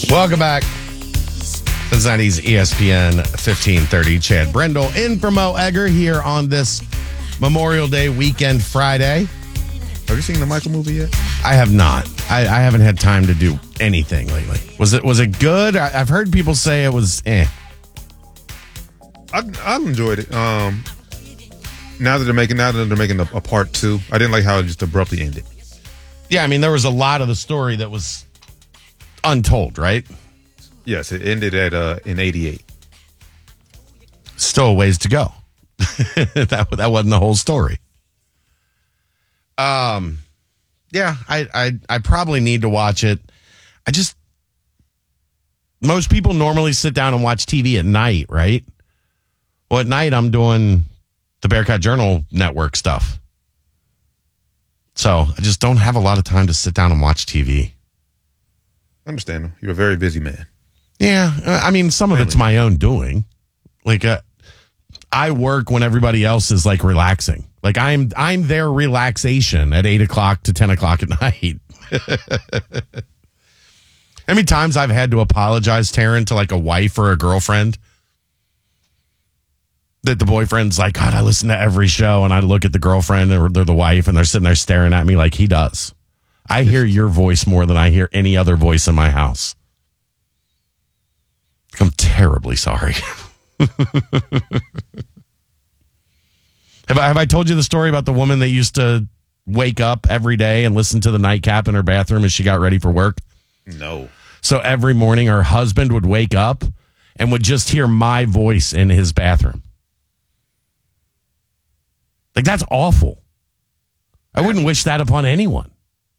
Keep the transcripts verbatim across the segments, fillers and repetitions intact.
Welcome back. Cincinnati's E S P N fifteen thirty. Chad Brendel in for Mo Egger here on this Memorial Day weekend Friday. Have you seen the Michael movie yet? I have not. I, I haven't had time to do anything lately. Was it was it good? I, I've heard people say it was eh. I I enjoyed it. Um, now that they're making now that they're making a, a part two, I didn't like how it just abruptly ended. Yeah, I mean there was a lot of the story that was untold, right? Yes, it ended at uh, in eighty-eight. Still a ways to go. that that wasn't the whole story. Um, yeah, I, I I probably need to watch it. I just most people normally sit down and watch T V at night, right? Well, at night I'm doing the Bearcat Journal Network stuff, so I just don't have a lot of time to sit down and watch T V. Understand? You're a very busy man. Yeah, I mean, some of it's my own doing. Like, uh, I work when everybody else is like relaxing. Like, I'm I'm their relaxation at eight o'clock to ten o'clock at night. How many times I've had to apologize, Taryn, to like a wife or a girlfriend? That the boyfriend's like, God, I listen to every show, and I look at the girlfriend or they're the wife, and they're sitting there staring at me like he does. I hear your voice more than I hear any other voice in my house. I'm terribly sorry. have I have I told you the story about the woman that used to wake up every day and listen to the nightcap in her bathroom as she got ready for work? No. So every morning her husband would wake up and would just hear my voice in his bathroom. Like, that's awful. I wouldn't wish that upon anyone.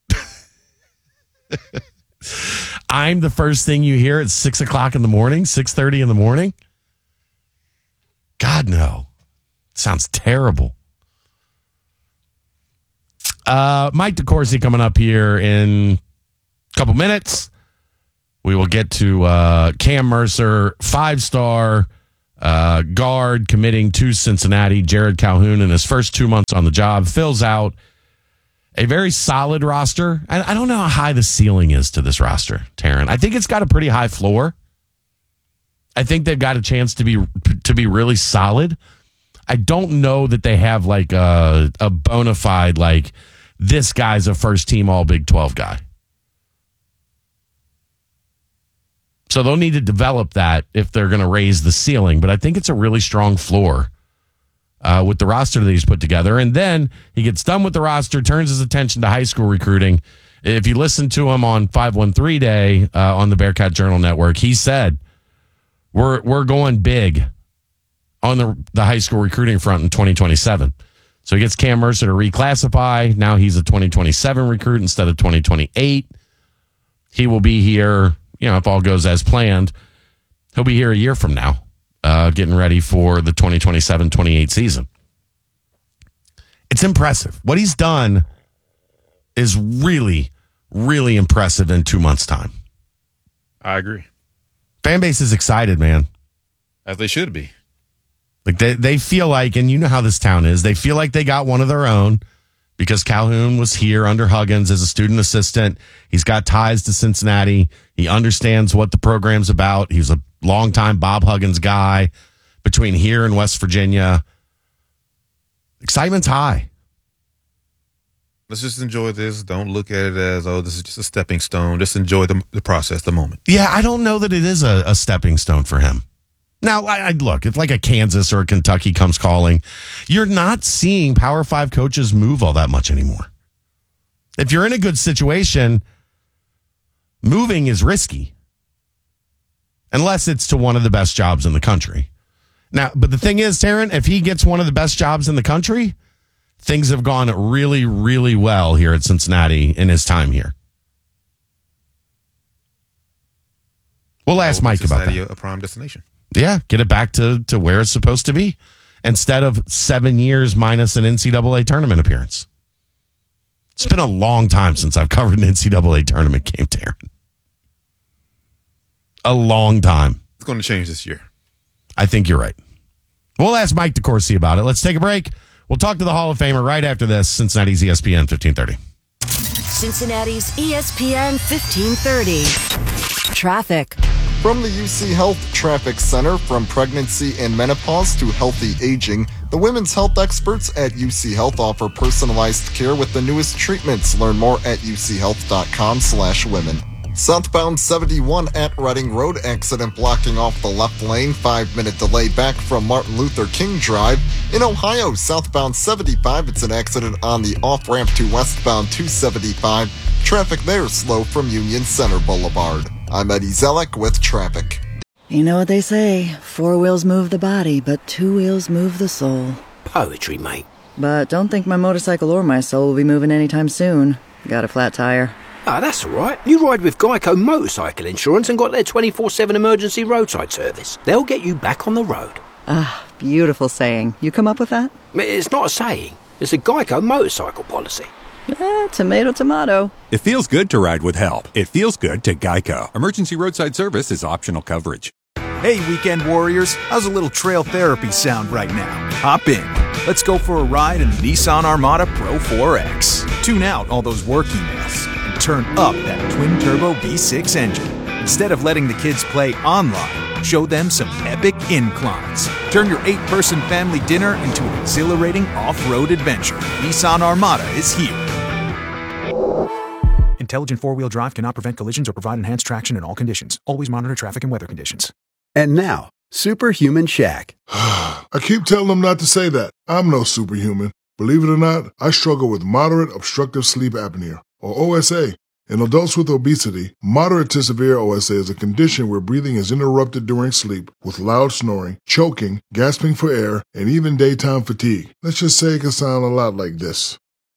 I'm the first thing you hear at six o'clock in the morning, six thirty in the morning. God, no. Sounds terrible. Uh, Mike DeCourcy coming up here in a couple minutes. We will get to uh, Cam Mercer, five-star uh, guard committing to Cincinnati. Jared Calhoun in his first two months on the job fills out a very solid roster. I, I don't know how high the ceiling is to this roster, Taryn. I think it's got a pretty high floor. I think they've got a chance to be to be really solid. I don't know that they have like a, a bona fide, like, this guy's a first team all Big twelve guy. So they'll need to develop that if they're going to raise the ceiling. But I think it's a really strong floor uh, with the roster that he's put together. And then he gets done with the roster, turns his attention to high school recruiting. If you listen to him on five one three Day uh, on the Bearcat Journal Network, he said, we're we're going big on the, the high school recruiting front in twenty twenty-seven. So he gets Cam Mercer to reclassify. Now he's a twenty twenty-seven recruit instead of twenty twenty-eight. He will be here, you know, if all goes as planned, he'll be here a year from now, uh, getting ready for the twenty twenty-seven twenty-eight season. It's impressive. What he's done is really, really impressive in two months' time. I agree. Fan base is excited, man. As they should be. Like they, they feel like, and you know how this town is, they feel like they got one of their own because Calhoun was here under Huggins as a student assistant. He's got ties to Cincinnati. He understands what the program's about. He was a longtime Bob Huggins guy between here and West Virginia. Excitement's high. Let's just enjoy this. Don't look at it as, oh, this is just a stepping stone. Just enjoy the, the process, the moment. Yeah, I don't know that it is a, a stepping stone for him. Now, I, I look, if like a Kansas or a Kentucky comes calling, you're not seeing Power Five coaches move all that much anymore. If you're in a good situation, moving is risky. Unless it's to one of the best jobs in the country. Now, but the thing is, Taryn, if he gets one of the best jobs in the country, things have gone really, really well here at Cincinnati in his time here. We'll ask Mike about that. A prime destination. Yeah, get it back to, to where it's supposed to be instead of seven years minus an N C double A tournament appearance. It's been a long time since I've covered an N C double A tournament game, Taryn. A long time. It's going to change this year. I think you're right. We'll ask Mike DeCourcy about it. Let's take a break. We'll talk to the Hall of Famer right after this. Cincinnati's E S P N fifteen thirty. Cincinnati's E S P N fifteen thirty. Traffic. From the U C Health Traffic Center, from pregnancy and menopause to healthy aging, the women's health experts at U C Health offer personalized care with the newest treatments. Learn more at u c health dot com slash women. Southbound seventy-one at Reading Road, accident blocking off the left lane, five-minute delay back from Martin Luther King Drive. In Ohio, southbound seventy-five, it's an accident on the off-ramp to westbound two seventy-five. Traffic there slow from Union Center Boulevard. I'm Eddie Zellick with traffic. You know what they say, four wheels move the body, but two wheels move the soul. Poetry, mate. But don't think my motorcycle or my soul will be moving anytime soon. Got a flat tire. Ah, oh, that's all right. You ride with Geico Motorcycle Insurance and got their twenty-four seven emergency roadside service. They'll get you back on the road. Ah, beautiful saying. You come up with that? It's not a saying. It's a Geico motorcycle policy. Eh, tomato, tomato. It feels good to ride with help. It feels good to Geico. Emergency roadside service is optional coverage. Hey, weekend warriors. How's a little trail therapy sound right now? Hop in. Let's go for a ride in the Nissan Armada Pro four X. Tune out all those work emails and turn up that twin-turbo V six engine. Instead of letting the kids play online, show them some epic inclines. Turn your eight-person family dinner into an exhilarating off-road adventure. Nissan Armada is here. Intelligent four-wheel drive cannot prevent collisions or provide enhanced traction in all conditions. Always monitor traffic and weather conditions. And now, Superhuman Shaq. I keep telling them not to say that. I'm no superhuman. Believe it or not, I struggle with moderate obstructive sleep apnea, or O S A. In adults with obesity, moderate to severe O S A is a condition where breathing is interrupted during sleep with loud snoring, choking, gasping for air, and even daytime fatigue. Let's just say it can sound a lot like this.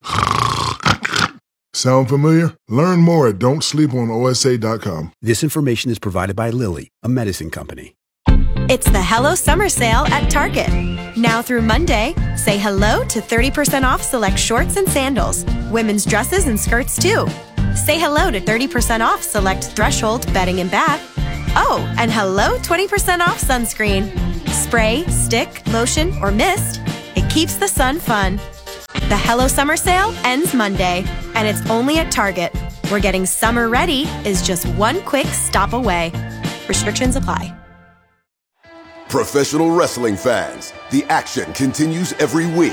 Sound familiar? Learn more at don't sleep on O S A dot com. This information is provided by Lilly, a medicine company. It's the Hello Summer Sale at Target. Now through Monday, say hello to thirty percent off select shorts and sandals, women's dresses and skirts too. Say hello to thirty percent off select Threshold bedding and bath. Oh, and hello twenty percent off sunscreen. Spray, stick, lotion, or mist. It keeps the sun fun. The Hello Summer Sale ends Monday, and it's only at Target, where getting summer ready is just one quick stop away. Restrictions apply. Professional wrestling fans, the action continues every week.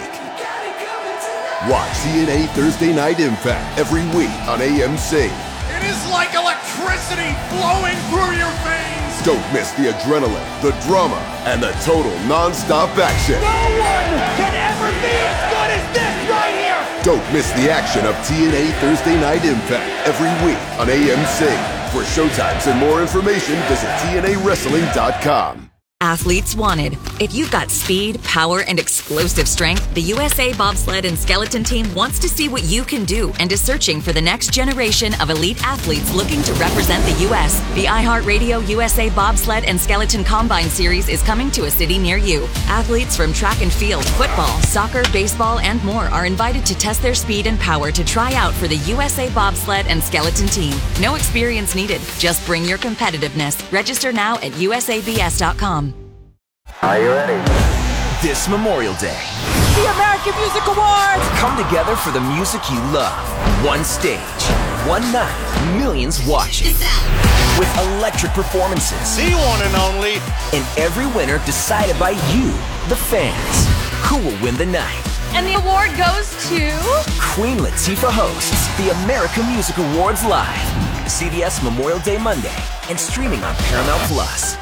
Watch T N A Thursday Night Impact every week on A M C. It is like electricity flowing through your veins. Don't miss the adrenaline, the drama, and the total non-stop action. No one can ever be as good as this right here. Don't miss the action of T N A Thursday Night Impact every week on A M C. For showtimes and more information, visit T N A wrestling dot com. Athletes wanted. If you've got speed, power, and explosive strength, the U S A Bobsled and Skeleton Team wants to see what you can do and is searching for the next generation of elite athletes looking to represent the U S. The iHeartRadio U S A Bobsled and Skeleton Combine Series is coming to a city near you. Athletes from track and field, football, soccer, baseball, and more are invited to test their speed and power to try out for the U S A Bobsled and Skeleton Team. No experience needed. Just bring your competitiveness. Register now at U S A B S dot com. Are you ready? This Memorial Day, the American Music Awards come together for the music you love. One stage, one night, millions watching. With electric performances. The one and only. And every winner decided by you, the fans. Who will win the night? And the award goes to... Queen Latifah hosts the American Music Awards live. C B S Memorial Day Monday and streaming on Paramount Plus.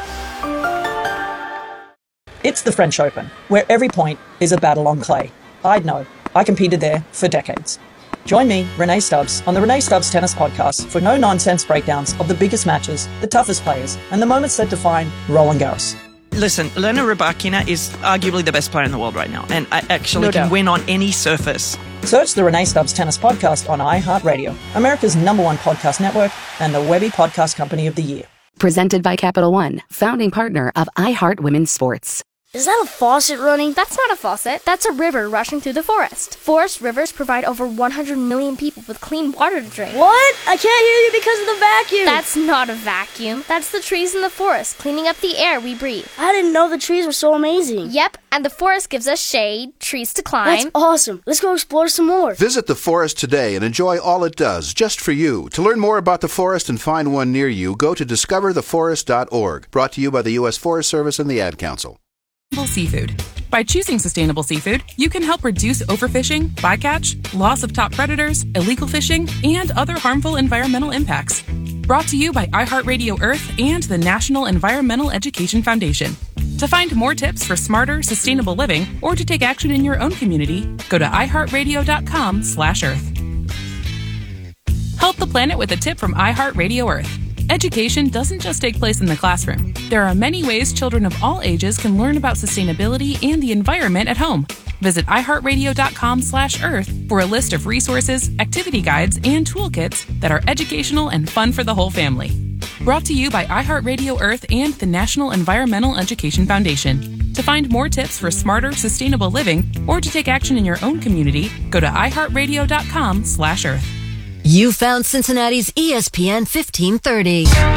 It's the French Open, where every point is a battle on clay. I'd know. I competed there for decades. Join me, Renee Stubbs, on the Renee Stubbs Tennis Podcast for no-nonsense breakdowns of the biggest matches, the toughest players, and the moments that define Roland Garros. Listen, Elena Rybakina is arguably the best player in the world right now, and I actually No can doubt. win on any surface. Search the Renee Stubbs Tennis Podcast on iHeartRadio, America's number one podcast network, and the Webby Podcast Company of the Year. Presented by Capital One, founding partner of iHeart Women's Sports. Is that a faucet running? That's not a faucet. That's a river rushing through the forest. Forest rivers provide over one hundred million people with clean water to drink. What? I can't hear you because of the vacuum. That's not a vacuum. That's the trees in the forest cleaning up the air we breathe. I didn't know the trees were so amazing. Yep, and the forest gives us shade, trees to climb. That's awesome. Let's go explore some more. Visit the forest today and enjoy all it does, just for you. To learn more about the forest and find one near you, go to discover the forest dot org. Brought to you by the U S Forest Service and the Ad Council. Seafood. By choosing sustainable seafood, you can help reduce overfishing, bycatch, loss of top predators, illegal fishing, and other harmful environmental impacts. Brought to you by iHeartRadio Earth and the National Environmental Education Foundation. To find more tips for smarter, sustainable living, or to take action in your own community, go to i heart radio dot com slash earth. Help the planet with a tip from iHeartRadio Earth. Education doesn't just take place in the classroom. There are many ways children of all ages can learn about sustainability and the environment at home. Visit i heart radio dot com slash earth for a list of resources, activity guides, and toolkits that are educational and fun for the whole family. Brought to you by iHeartRadio Earth and the National Environmental Education Foundation. To find more tips for smarter, sustainable living, or to take action in your own community, go to i heart radio dot com slash earth. You found Cincinnati's E S P N fifteen thirty.